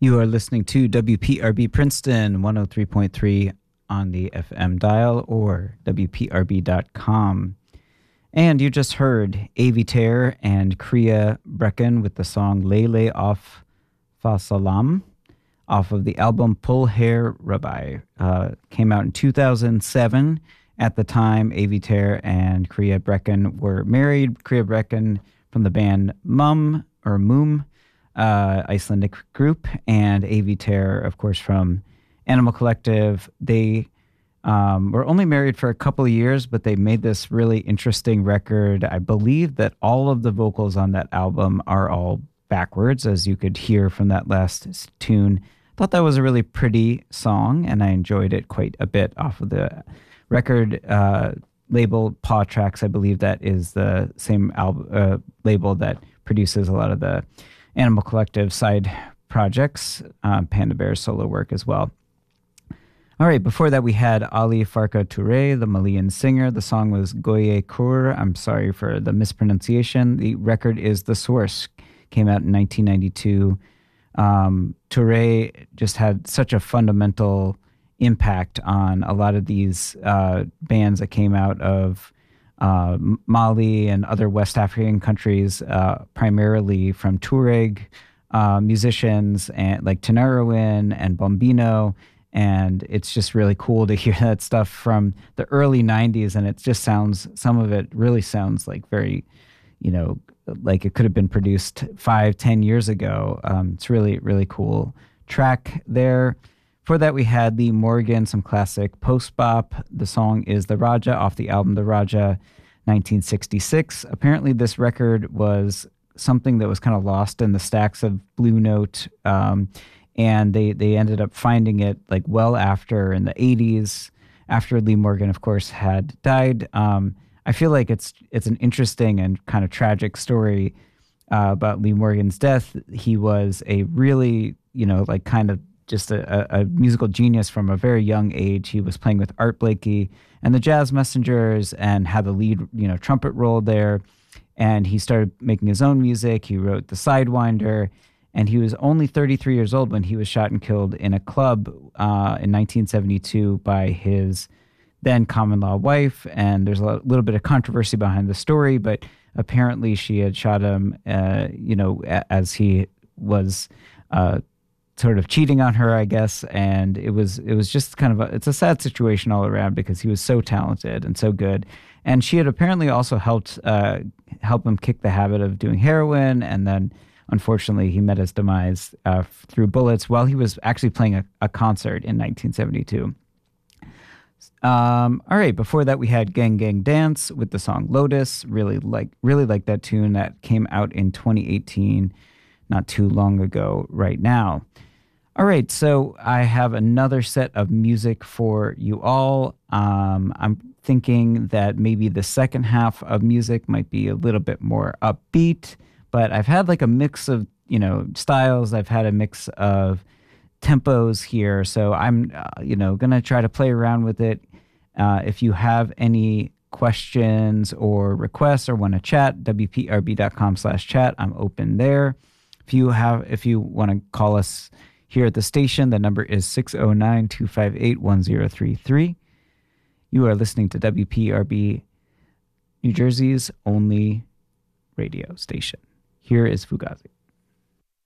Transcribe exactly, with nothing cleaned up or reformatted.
You are listening to W P R B Princeton one oh three point three on the F M dial or W P R B dot com. And you just heard Avi Ter and Kriya Brecken with the song Lele off Fasalam off of the album Pull Hair Rabbi. Uh, came out in two thousand seven. At the time, Avi Ter and Kriya Brecken were married. Kriya Brecken from the band Mum or Moom, uh, Icelandic group, and Avi Ter, of course, from Animal Collective. They um, were only married for a couple of years, but they made this really interesting record. I believe that all of the vocals on that album are all backwards, as you could hear from that last tune. I thought that was a really pretty song, and I enjoyed it quite a bit off of the record uh, label Paw Tracks. I believe that is the same al- uh, label that produces a lot of the Animal Collective side projects, um, Panda Bear's solo work as well. All right, before that we had Ali Farka Touré, the Malian singer. The song was Goye Kur. I'm sorry for the mispronunciation. The record is The Source. Came out in nineteen ninety-two. Um, Touré just had such a fundamental impact on a lot of these uh, bands that came out of uh, Mali and other West African countries, uh, primarily from Tuareg uh, musicians and like Tenarawin and Bombino. And it's just really cool to hear that stuff from the early nineties. And it just sounds, some of it really sounds like very, you know, like it could have been produced five, ten years ago. Um, it's really, really cool track there. For that, we had Lee Morgan, some classic post-bop. The song is The Raja off the album The Raja, nineteen sixty-six. Apparently, this record was something that was kind of lost in the stacks of Blue Note, um, and they, they ended up finding it like well after in the eighties, after Lee Morgan, of course, had died. Um, I feel like it's it's an interesting and kind of tragic story uh, about Lee Morgan's death. He was a really, you know, like kind of just a, a musical genius from a very young age. He was playing with Art Blakey and the Jazz Messengers and had the lead, you know, trumpet role there. And he started making his own music. He wrote The Sidewinder, and he was only thirty-three years old when he was shot and killed in a club uh, in nineteen seventy-two by his then common-law wife. And there's a little bit of controversy behind the story, but apparently she had shot him, uh, you know, as he was uh, sort of cheating on her, I guess. And it was it was just kind of a, it's a sad situation all around because he was so talented and so good. And she had apparently also helped uh, help him kick the habit of doing heroin. And then, unfortunately, he met his demise uh, through bullets while he was actually playing a, a concert in nineteen seventy-two. Um, all right, before that we had Gang Gang Dance with the song Lotus. Really like really like that tune. That came out in twenty eighteen, not too long ago right now. All right, so I have another set of music for you all. Um, I'm thinking that maybe the second half of music might be a little bit more upbeat, but I've had like a mix of, you know, styles. I've had a mix of tempos here, so I'm, uh, you know, going to try to play around with it. Uh, if you have any questions or requests or want to chat, W P R B dot com slash chat, I'm open there. If you have, if you want to call us here at the station, the number is six oh nine, two five eight, one oh three three. You are listening to W P R B, New Jersey's only radio station. Here is Fugazi.